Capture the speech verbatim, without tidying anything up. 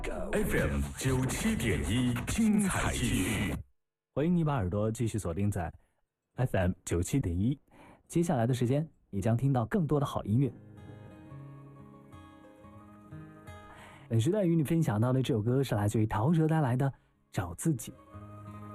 F M 九七点一，精彩继续。 欢迎你把耳朵继续锁定在 F M 九七点一。接下来的时间，你将听到更多的好音乐。本时代与你分享到的这首歌是来自于陶喆带来的《找自己》。